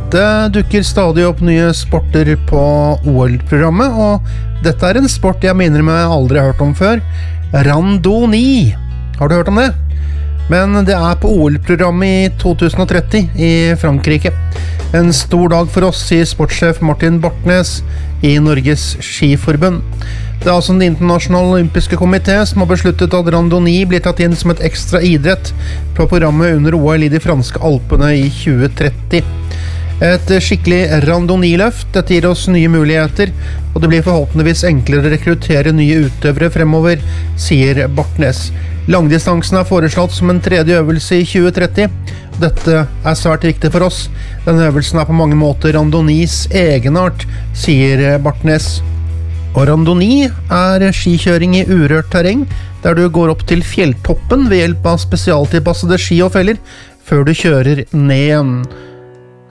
Det dukker stadig opp nye sporter på OL-programmet, og dette en sport jeg minner meg aldri har hørt om før. Randoni. Har du hørt om det? Men det på OL-programmet i 2030 i Frankrike. En stor dag for oss, sier sportssjef Martin Bartnes i Norges Skiforbund. Det altså den internasjonale olympiske komité som har besluttet at randoni blir tatt inn som et ekstra idrett på programmet under OL i de franske Alpene i 2030. Et skikkelig randoniløft, dette gir oss nye muligheter, og det blir forhåpentligvis enklere å rekruttere nye utøvere fremover, sier Bartnes. Langdistansen foreslått som en tredje øvelse i 2030. Dette svært viktig for oss. Denne øvelsen på mange måter randonis egenart, sier Bartnes. Og randoni skikjøring i urørt terreng, der du går opp til fjelltoppen ved hjelp av spesialtilpassede ski og feller, før du kjører ned igjen.